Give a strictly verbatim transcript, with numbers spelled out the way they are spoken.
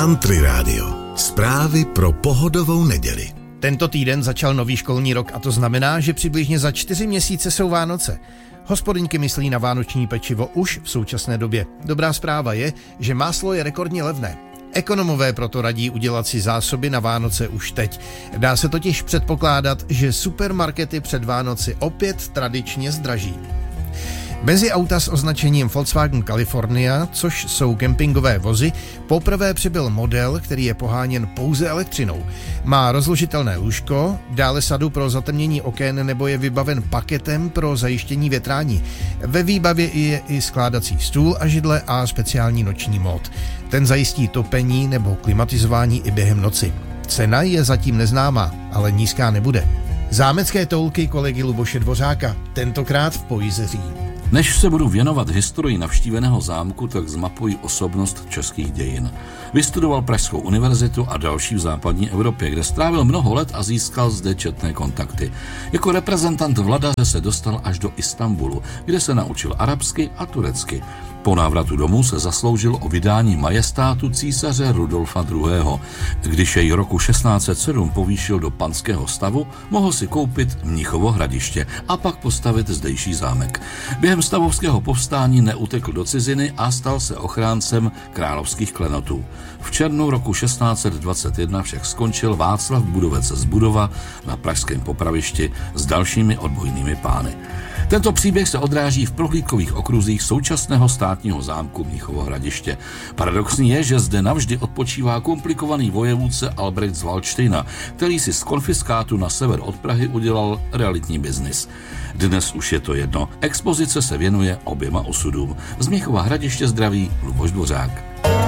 Country Radio. Zprávy pro pohodovou neděli. Tento týden začal nový školní rok a to znamená, že přibližně za čtyři měsíce jsou Vánoce. Hospodyňky myslí na vánoční pečivo už v současné době. Dobrá zpráva je, že máslo je rekordně levné. Ekonomové proto radí udělat si zásoby na Vánoce už teď. Dá se totiž předpokládat, že supermarkety před Vánoci opět tradičně zdraží. Mezi auta s označením Volkswagen California, což jsou kempingové vozy, poprvé přibyl model, který je poháněn pouze elektřinou. Má rozložitelné lůžko, dále sadu pro zatemnění oken nebo je vybaven paketem pro zajištění větrání. Ve výbavě je i skládací stůl a židle a speciální noční mód. Ten zajistí topení nebo klimatizování i během noci. Cena je zatím neznámá, ale nízká nebude. Zámecké toulky kolegy Luboše Dvořáka, tentokrát v Pojizeří. Než se budu věnovat historii navštíveného zámku, tak zmapuji osobnost českých dějin. Vystudoval Pražskou univerzitu a další v západní Evropě, kde strávil mnoho let a získal zde četné kontakty. Jako reprezentant vladaře se dostal až do Istanbulu, kde se naučil arabsky a turecky. Po návratu domů se zasloužil o vydání majestátu císaře Rudolfa druhého. Když jej roku šestnáct set sedm povýšil do panského stavu, mohl si koupit Mnichovo hradiště a pak postavit zdejší zámek. Během stavovského povstání neutekl do ciziny a stal se ochráncem královských klenotů. V červnu roku šestnáct set dvacet jedna však skončil Václav Budovec z Budova na pražském popravišti s dalšími odbojnými pány. Tento příběh se odráží v prohlídkových okruzích současného státního zámku Mnichovo hradiště. Paradoxní je, že zde navždy odpočívá komplikovaný vojevůdce Albrecht z Valdštejna, který si z konfiskátu na sever od Prahy udělal realitní biznis. Dnes už je to jedno. Expozice se věnuje oběma osudům. Z Mnichova hradiště zdraví Luboš Dvořák.